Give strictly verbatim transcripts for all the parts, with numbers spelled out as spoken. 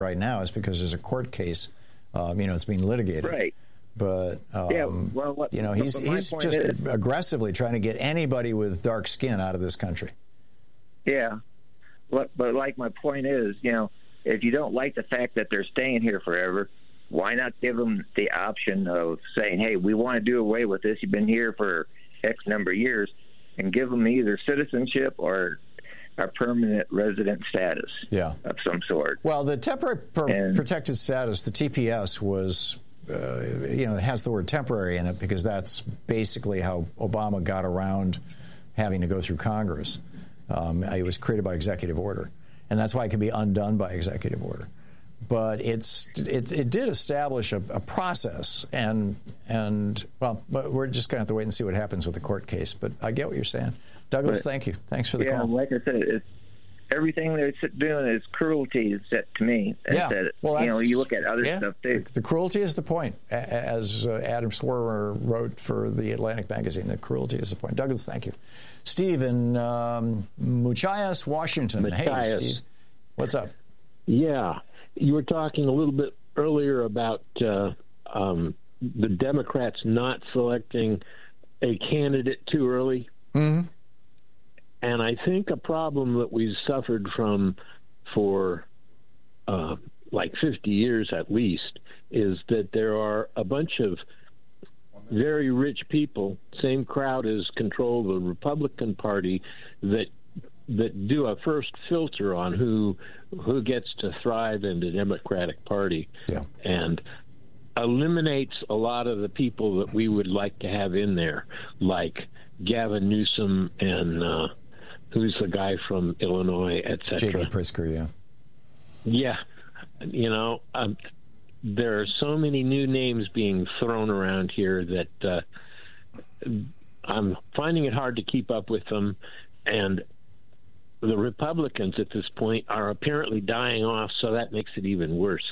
right now is because there's a court case. Um, you know, it's being litigated. Right. But, um, yeah, well, what, you know, he's he's just is, aggressively trying to get anybody with dark skin out of this country. Yeah. But, but like my point is, you know, if you don't like the fact that they're staying here forever, why not give them the option of saying, hey, we want to do away with this. You've been here for X number of years, and give them either citizenship or a permanent resident status yeah. of some sort. Well, the temporary per- and, protected status, the T P S, was, uh, you know, it has the word temporary in it because that's basically how Obama got around having to go through Congress. Um, it was created by executive order, and that's why it can be undone by executive order. But it's it, it did establish a, a process, and and well, but we're just going to have to wait and see what happens with the court case. But I get what you're saying, Douglas. But, thank you. Thanks for the yeah, call. Like I said, it's, everything they're doing is cruelty. Is that to me? Yeah. That, well, you know, you look at other yeah, stuff too. The, the cruelty is the point, as uh, Adam Swerver wrote for the Atlantic magazine. The cruelty is the point. Douglas, thank you. Steve in um, Machias, Washington. Machias. Hey, Steve. What's up? Yeah. You were talking a little bit earlier about uh, um, the Democrats not selecting a candidate too early. Mm-hmm. And I think a problem that we've suffered from for uh, like fifty years at least is that there are a bunch of very rich people, same crowd as control the Republican Party, that that do a first filter on who who gets to thrive in the Democratic Party, yeah. and eliminates a lot of the people that we would like to have in there, like Gavin Newsom and uh, who's the guy from Illinois, et cetera. J B Pritzker, yeah. Yeah, you know, um, there are so many new names being thrown around here that uh, I'm finding it hard to keep up with them, and the Republicans at this point are apparently dying off, so that makes it even worse.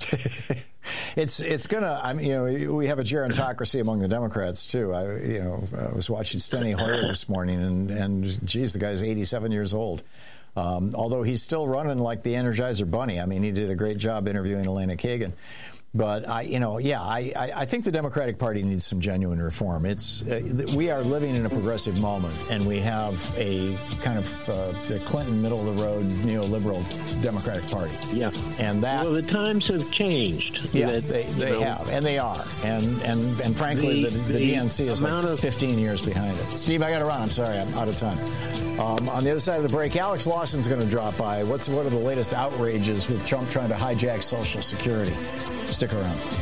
it's it's gonna. I mean, you know, we have a gerontocracy among the Democrats too. I, you know, I was watching Steny Hoyer this morning, and and geez, the guy's eighty-seven years old. Um, although he's still running like the Energizer Bunny. I mean, he did a great job interviewing Elena Kagan. But I, you know, yeah, I, I think the Democratic Party needs some genuine reform. It's uh, we are living in a progressive moment, and we have a kind of uh, the Clinton middle of the road neoliberal Democratic Party. Yeah, and that well, the times have changed. Yeah, that, they, they know, have, and they are, and and and frankly, the, the, the, the D N C is like of, fifteen years behind it. Steve, I got to run. I'm sorry, I'm out of time. Um, on the other side of the break, Alex Lawson's going to drop by. What's what are the latest outrages with Trump trying to hijack Social Security? Stick around.